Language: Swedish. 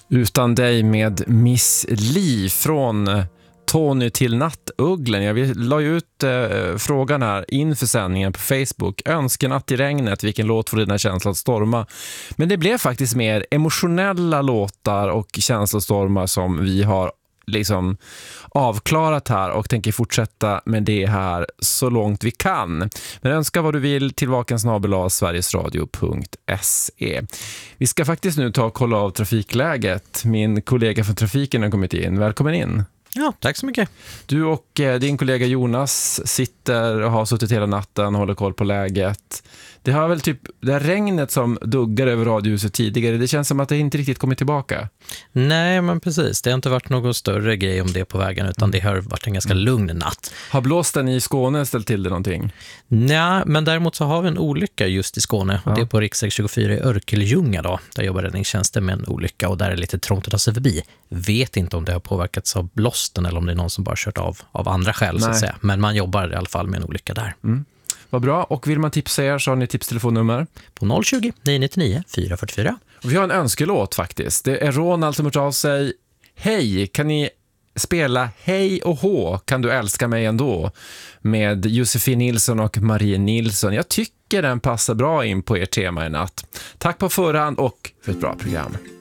Utan dig med Miss Li från Tony till Nattuglen. Jag la ut frågan här inför sändningen på Facebook. Önskenatt i regnet, vilken låt får dina känslor att storma? Men det blev faktiskt mer emotionella låtar och känslostormar som vi har liksom avklarat här och tänker fortsätta med det här så långt vi kan. Men önska vad du vill till vakensnabel@sverigesradio.se. Vi ska faktiskt nu ta och kolla av trafikläget. Min kollega från trafiken har kommit in. Välkommen in. Ja, tack så mycket. Du och din kollega Jonas sitter och har suttit hela natten och håller koll på läget. Det har väl typ det här regnet som duggar över radiohuset tidigare. Det känns som att det inte riktigt kommit tillbaka. Nej, men precis. Det har inte varit någon större grej om det på vägen, utan det har varit en ganska lugn natt. Har blåsten i Skåne ställt till det någonting? Nej, men däremot så har vi en olycka just i Skåne. Och det är på riksväg 24 i Örkelljunga då. Där jobbar räddningstjänsten med en olycka och där är det lite trångt att ta sig förbi. Vet inte om det har påverkats av blåsten eller om det är någon som bara kört av andra skäl så att säga. Men man jobbar i alla fall med en olycka där. Mm. Vad bra. Och vill man tipsa er så har ni tipstelefonnummer? På 020 999 444. Och vi har en önskelåt faktiskt. Det är Ronald som har av sig. Hej, kan ni spela Hej och Hå, kan du älska mig ändå? Med Josefin Nilsson och Marie Nilsson. Jag tycker den passar bra in på er tema i natt. Tack på förhand och för ett bra program.